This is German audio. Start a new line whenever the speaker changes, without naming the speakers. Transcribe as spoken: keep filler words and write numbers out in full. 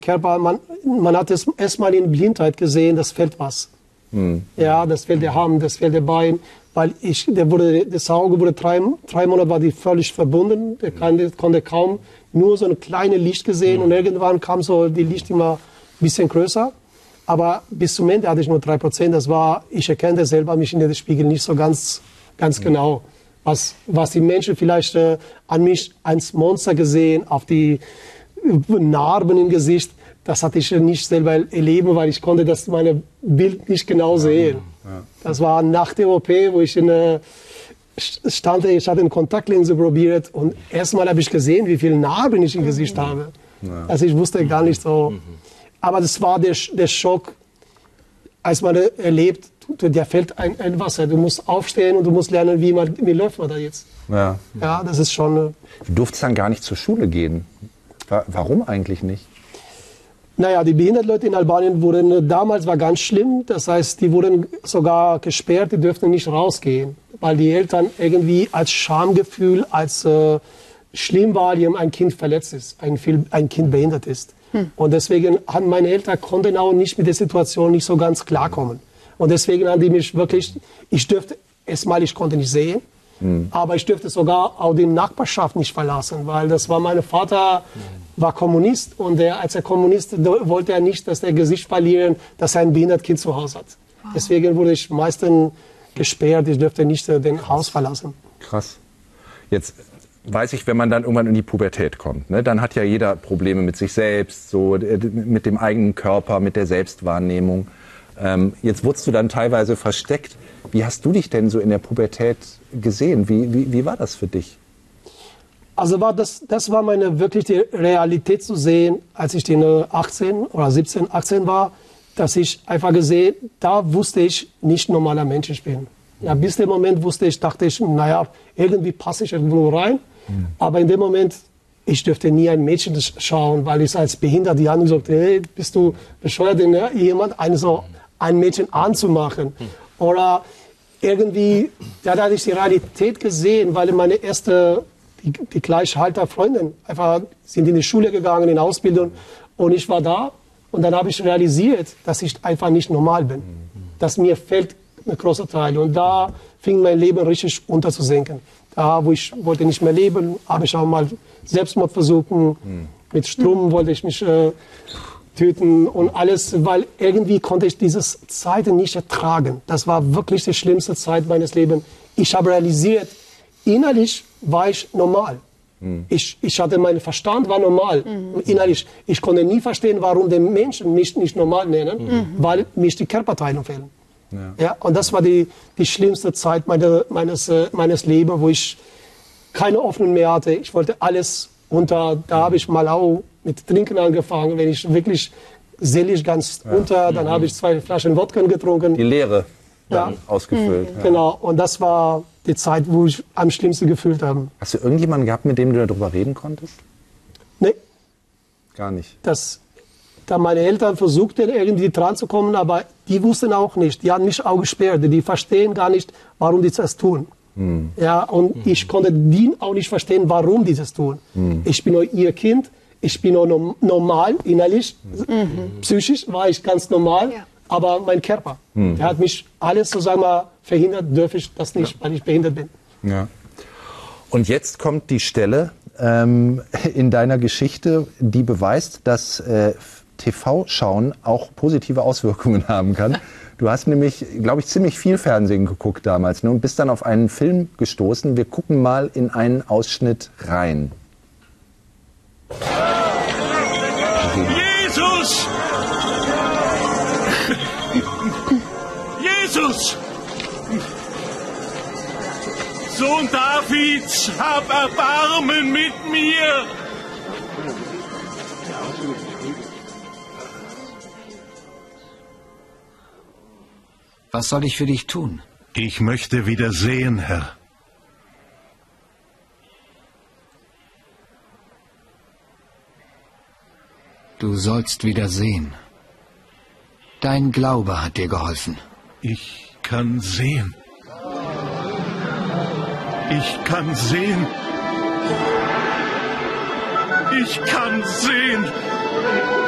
Körper, man, man hat es erstmal in Blindheit gesehen, das fehlt was. Mhm. Ja, das fehlt der Arm, das fehlt der Bein, weil ich, der wurde, das Auge wurde drei, drei Monate war die völlig verbunden, der konnte, konnte kaum nur so ein kleines Licht gesehen mhm. und irgendwann kam so die Licht immer ein bisschen größer. Aber bis zum Ende hatte ich nur drei Prozent. Das war, ich erkenne selber mich in den Spiegel nicht so ganz, ganz mhm. genau. Was, was die Menschen vielleicht äh, an mich als Monster gesehen, auf die Narben im Gesicht, das hatte ich nicht selber erleben, weil ich konnte das meine Bild nicht genau sehen. Ja. Das war nach der O P, wo ich in, äh, stand, ich hatte eine Kontaktlinse probiert und erstmal habe ich gesehen, wie viele Narben ich im Gesicht mhm. habe. Ja. Also ich wusste gar nicht so. Mhm. Aber das war der, der Schock, als man erlebt, dir fällt ein, ein Wasser. Du musst aufstehen und du musst lernen, wie, man, wie läuft man da jetzt. Ja, ja das ist schon...
Du durftest dann gar nicht zur Schule gehen. Warum eigentlich nicht?
Naja, die behinderten Leute in Albanien wurden, damals war ganz schlimm. Das heißt, die wurden sogar gesperrt, die dürften nicht rausgehen. Weil die Eltern irgendwie als Schamgefühl, als äh, schlimm war, wenn ein Kind verletzt ist, ein, ein Kind behindert ist. Hm. Und deswegen haben meine Eltern konnten auch nicht mit der Situation nicht so ganz klarkommen. Und deswegen haben die mich wirklich, ich dürfte, erstmal, ich konnte nicht sehen, hm. aber ich dürfte sogar auch die Nachbarschaft nicht verlassen, weil das war, mein Vater war Kommunist und der, als er Kommunist wollte er nicht, dass der Gesicht verlieren, dass er ein behindertes Kind zu Hause hat. Wow. Deswegen wurde ich meistens gesperrt, ich dürfte nicht äh, den Haus verlassen.
Krass. Jetzt weiß ich, wenn man dann irgendwann in die Pubertät kommt, ne, dann hat ja jeder Probleme mit sich selbst, so mit dem eigenen Körper, mit der Selbstwahrnehmung. Ähm, jetzt wurdest du dann teilweise versteckt. Wie hast du dich denn so in der Pubertät gesehen? Wie, wie, wie war das für dich?
Also war das, das war meine wirklich die Realität zu sehen, als ich den achtzehn oder siebzehn, achtzehn war, dass ich einfach gesehen, da wusste ich, nicht normaler Mensch ich bin. Ja, bis dem Moment wusste ich, dachte ich, naja, irgendwie passe ich irgendwo rein. Mhm. Aber in dem Moment, ich dürfte nie ein Mädchen schauen, weil ich als behindert, die haben gesagt, hey, bist du bescheuert, ne? Jemand ein, so, ein Mädchen anzumachen. Mhm. Oder irgendwie, da hatte ich die Realität gesehen, weil meine erste, die, die Gleichhalter-Freundin, einfach sind in die Schule gegangen, in Ausbildung. Und ich war da und dann habe ich realisiert, dass ich einfach nicht normal bin. Mhm. Dass mir fehlt ein großer Teil. Und da fing mein Leben richtig unterzusinken. Da, wo ich wollte nicht mehr leben, habe ich auch mal Selbstmord versuchen. Mhm. Mit Strom mhm. wollte ich mich äh, töten und alles, weil irgendwie konnte ich diese Zeit nicht ertragen. Das war wirklich die schlimmste Zeit meines Lebens. Ich habe realisiert, innerlich war ich normal. Mhm. Ich, ich hatte, mein Verstand war normal. Mhm. Innerlich, ich konnte nie verstehen, warum die Menschen mich nicht normal nennen, mhm. weil mich die Körperteile fehlen. Ja. Ja, und das war die, die schlimmste Zeit meine, meines, äh, meines Lebens, wo ich keine Hoffnung mehr hatte. Ich wollte alles unter. Da habe ich mal auch mit Trinken angefangen. Wenn ich wirklich seelisch ganz ja. unter, dann mhm. habe ich zwei Flaschen Wodka getrunken.
Die Leere dann
ja.
ausgefüllt.
Mhm. Ja. Genau, und das war die Zeit, wo ich am schlimmsten gefühlt habe.
Hast du irgendjemanden gehabt, mit dem du darüber reden konntest?
Nee.
Gar nicht?
Das... Da meine Eltern versuchten, irgendwie dran zu kommen, aber die wussten auch nicht. Die haben mich auch gesperrt. Die verstehen gar nicht, warum die das tun. Hm. Ja, und hm. ich konnte die auch nicht verstehen, warum die das tun. Hm. Ich bin nur ihr Kind. Ich bin nur normal, innerlich. Mhm. Psychisch war ich ganz normal. Ja. Aber mein Körper, hm. der hat mich alles, so sagen wir, verhindert, dürfe ich das nicht, ja. weil ich behindert bin.
Ja. Und jetzt kommt die Stelle ähm, in deiner Geschichte, die beweist, dass äh, T V-Schauen auch positive Auswirkungen haben kann. Du hast nämlich, glaube ich, ziemlich viel Fernsehen geguckt damals, ne, und bist dann auf einen Film gestoßen. Wir gucken mal in einen Ausschnitt rein.
Jesus! Jesus! Sohn Davids, hab Erbarmen mit mir!
Was soll ich für dich tun?
Ich möchte wieder sehen, Herr.
Du sollst wieder sehen. Dein Glaube hat dir geholfen.
Ich kann sehen. Ich kann sehen. Ich kann sehen.